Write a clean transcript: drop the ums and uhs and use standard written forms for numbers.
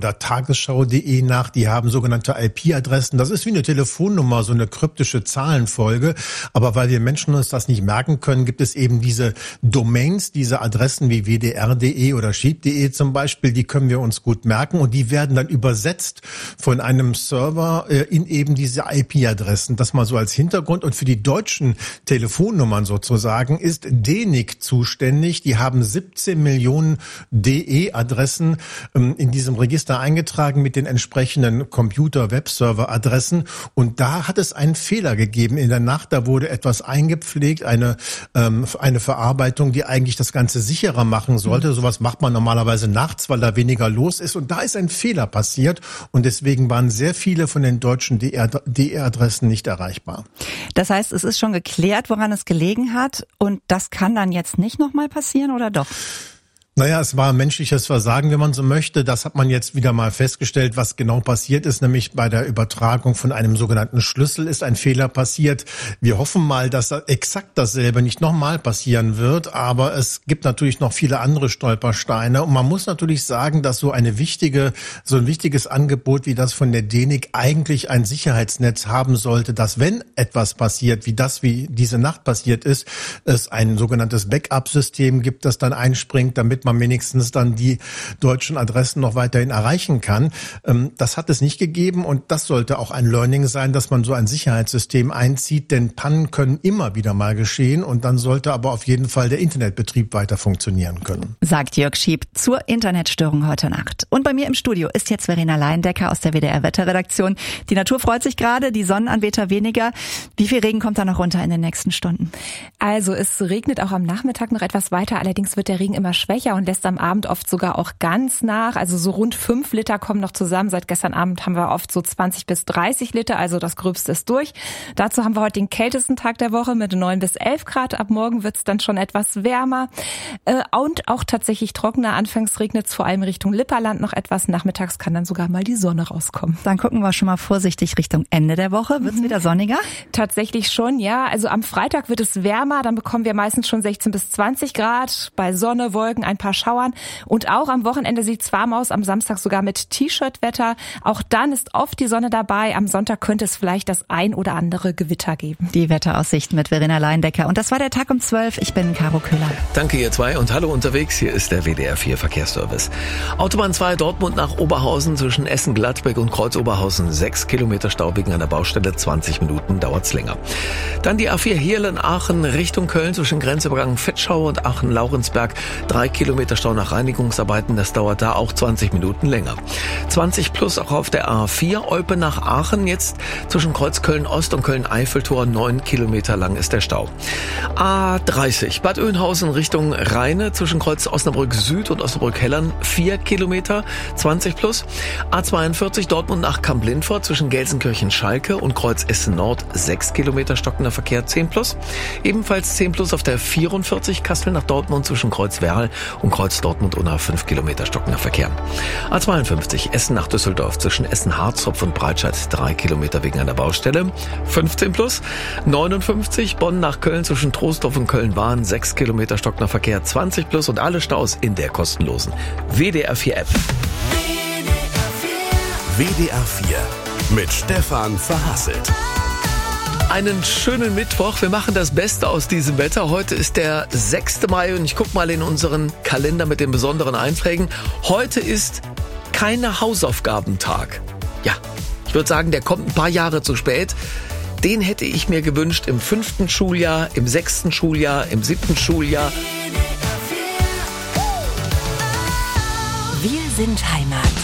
oder tagesschau.de nach. Die haben sogenannte IP-Adressen. Das ist wie eine Telefonnummer, so eine kryptische Zahlenfolge. Aber weil wir Menschen uns das nicht merken können, gibt es eben diese Domains, diese Adressen wie wdr.de oder sheep.de zum Beispiel. Die können wir uns gut merken und die werden dann übersetzt von einem Server in eben diese IP-Adressen. Das mal so als Hintergrund. Und für die deutschen Telefonnummern sozusagen ist DENIC zuständig. Die haben 17 Millionen DE-Adressen in diesem Register eingetragen mit den entsprechenden Computer-Webserver-Adressen. Und da hat es einen Fehler gegeben in der Nacht. Da wurde etwas eingepflegt, eine Verarbeitung, die eigentlich das Ganze sicherer machen sollte. Sowas macht man normalerweise nachts, weil da weniger los ist. Und da ist ein Fehler passiert. Und deswegen waren sehr viele von den deutschen DE-Adressen nicht erreichbar. Das heißt, es ist schon geklärt, woran es gelegen hat. Und das kann dann jetzt nicht nochmal passieren, oder doch? Naja, es war menschliches Versagen, wenn man so möchte. Das hat man jetzt wieder mal festgestellt, was genau passiert ist. Nämlich bei der Übertragung von einem sogenannten Schlüssel ist ein Fehler passiert. Wir hoffen mal, dass exakt dasselbe nicht nochmal passieren wird. Aber es gibt natürlich noch viele andere Stolpersteine. Und man muss natürlich sagen, dass so ein wichtiges Angebot wie das von der DENIC eigentlich ein Sicherheitsnetz haben sollte, dass wenn etwas passiert, wie diese Nacht passiert ist, es ein sogenanntes Backup-System gibt, das dann einspringt, damit man wenigstens dann die deutschen Adressen noch weiterhin erreichen kann. Das hat es nicht gegeben und das sollte auch ein Learning sein, dass man so ein Sicherheitssystem einzieht, denn Pannen können immer wieder mal geschehen und dann sollte aber auf jeden Fall der Internetbetrieb weiter funktionieren können. Sagt Jörg Schieb zur Internetstörung heute Nacht. Und bei mir im Studio ist jetzt Verena Leindecker aus der WDR-Wetterredaktion. Die Natur freut sich gerade, die Sonnenanbeter weniger. Wie viel Regen kommt da noch runter in den nächsten Stunden? Also es regnet auch am Nachmittag noch etwas weiter, allerdings wird der Regen immer schwächer und lässt am Abend oft sogar auch ganz nach. Also so rund 5 Liter kommen noch zusammen. Seit gestern Abend haben wir oft so 20 bis 30 Liter, also das Gröbste ist durch. Dazu haben wir heute den kältesten Tag der Woche mit 9 bis 11 Grad. Ab morgen wird es dann schon etwas wärmer und auch tatsächlich trockener. Anfangs regnet es vor allem Richtung Lipperland noch etwas. Nachmittags kann dann sogar mal die Sonne rauskommen. Dann gucken wir schon mal vorsichtig Richtung Ende der Woche. Wird es wieder sonniger? Tatsächlich schon, ja. Also am Freitag wird es wärmer. Dann bekommen wir meistens schon 16 bis 20 Grad. Bei Sonne, Wolken, ein paar Schauern. Und auch am Wochenende sieht's warm aus, am Samstag sogar mit T-Shirt-Wetter. Auch dann ist oft die Sonne dabei. Am Sonntag könnte es vielleicht das ein oder andere Gewitter geben. Die Wetteraussichten mit Verena Leindecker. Und das war der Tag um 12. Ich bin Caro Köhler. Danke ihr zwei und hallo unterwegs. Hier ist der WDR 4 Verkehrsservice. Autobahn 2 Dortmund nach Oberhausen zwischen Essen-Gladbeck und Kreuz-Oberhausen. 6 Kilometer Stau wegen einer Baustelle. 20 Minuten dauert's länger. Dann die A4 Heerlen-Aachen Richtung Köln zwischen Grenzübergang Fetschau und Aachen-Laurensberg. 3 Kilometer Stau nach Reinigungsarbeiten, das dauert da auch 20 Minuten länger. 20 plus auch auf der A4 Olpe nach Aachen, jetzt zwischen Kreuz Köln-Ost und Köln-Eiffeltor, 9 Kilometer lang ist der Stau. A30 Bad Oeynhausen Richtung Rheine, zwischen Kreuz Osnabrück Süd und Osnabrück-Hellern, 4 Kilometer, 20 plus. A42 Dortmund nach Kamp-Lindfort, zwischen Gelsenkirchen-Schalke und Kreuz Essen Nord, 6 Kilometer stockender Verkehr, 10 plus. Ebenfalls 10 plus auf der 44 Kassel nach Dortmund, zwischen Kreuz Werl und Kreuz Dortmund-Unna, 5 Kilometer stockender Verkehr. A52 Essen nach Düsseldorf, zwischen Essen-Harzopf und Breitscheid, 3 Kilometer wegen einer Baustelle, 15 plus. 59 Bonn nach Köln, zwischen Troisdorf und Köln-Wahn, 6 Kilometer stockender Verkehr, 20 plus und alle Staus in der kostenlosen WDR 4 App. WDR 4 mit Stefan Verhasselt. Einen schönen Mittwoch. Wir machen das Beste aus diesem Wetter. Heute ist der 6. Mai und ich gucke mal in unseren Kalender mit den besonderen Einträgen. Heute ist keine Hausaufgabentag. Ja, ich würde sagen, der kommt ein paar Jahre zu spät. Den hätte ich mir gewünscht im 5. Schuljahr, im 6. Schuljahr, im 7. Schuljahr. Wir sind Heimat.